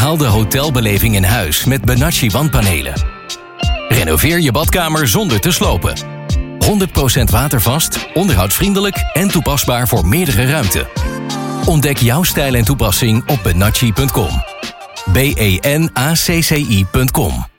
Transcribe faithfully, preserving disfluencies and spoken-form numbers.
Haal de hotelbeleving in huis met Benacci wandpanelen. Renoveer je badkamer zonder te slopen. honderd procent watervast, onderhoudsvriendelijk en toepasbaar voor meerdere ruimten. Ontdek jouw stijl en toepassing op benacci punt com. B E N A C C I punt com